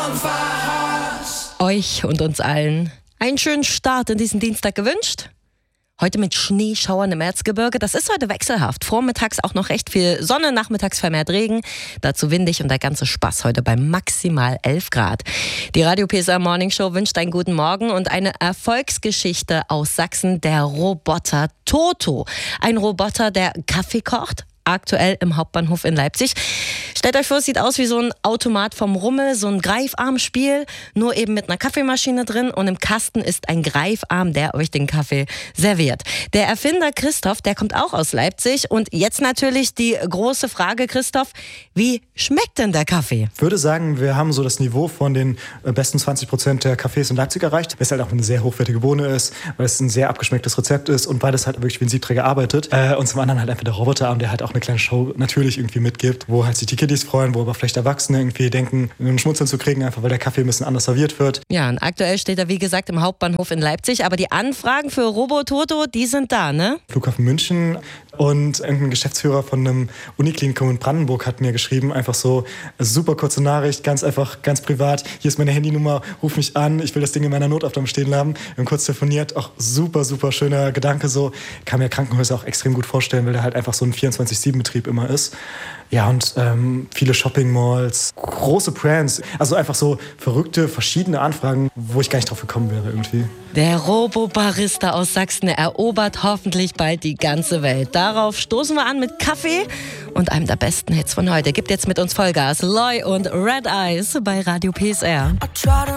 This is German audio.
Euch und uns allen einen schönen Start in diesen Dienstag gewünscht. Heute mit Schneeschauern im Erzgebirge. Das ist heute wechselhaft. Vormittags auch noch recht viel Sonne, nachmittags vermehrt Regen. Dazu windig und der ganze Spaß heute bei maximal 11 Grad. Die Radio PSR Morning Show wünscht einen guten Morgen und eine Erfolgsgeschichte aus Sachsen, der Roboter Toto. Ein Roboter, der Kaffee kocht. Aktuell im Hauptbahnhof in Leipzig. Stellt euch vor, es sieht aus wie so ein Automat vom Rummel, so ein Greifarmspiel, nur eben mit einer Kaffeemaschine drin und im Kasten ist ein Greifarm, der euch den Kaffee serviert. Der Erfinder Christoph, der kommt auch aus Leipzig und jetzt natürlich die große Frage, Christoph, wie schmeckt denn der Kaffee? Ich würde sagen, wir haben so das Niveau von den besten 20% der Cafés in Leipzig erreicht, weil es halt auch eine sehr hochwertige Bohne ist, weil es ein sehr abgeschmecktes Rezept ist und weil es halt wirklich wie ein Siebträger arbeitet. Und zum anderen halt einfach der Roboterarm, der halt auch eine kleine Show natürlich irgendwie mitgibt, wo halt sich die Kiddies freuen, wo aber vielleicht Erwachsene irgendwie denken, einen Schmunzeln zu kriegen, einfach weil der Kaffee ein bisschen anders serviert wird. Ja, und aktuell steht er, wie gesagt, im Hauptbahnhof in Leipzig, aber die Anfragen für Robototo, die sind da, ne? Flughafen München und irgendein Geschäftsführer von einem Uniklinikum in Brandenburg hat mir geschrieben, einfach so, super kurze Nachricht, ganz einfach, ganz privat, hier ist meine Handynummer, ruf mich an, ich will das Ding in meiner Notaufnahme stehen haben. Wir haben kurz telefoniert, auch super, super schöner Gedanke so, kann mir Krankenhäuser auch extrem gut vorstellen, weil der halt einfach so ein 24/7-Betrieb immer ist. Ja, und viele Shopping-Malls, große Brands, also einfach so verrückte, verschiedene Anfragen, wo ich gar nicht drauf gekommen wäre irgendwie. Der Robo-Barista aus Sachsen erobert hoffentlich bald die ganze Welt. Darauf stoßen wir an mit Kaffee und einem der besten Hits von heute. Gibt jetzt mit uns Vollgas, Loy und Red Eyes bei Radio PSR.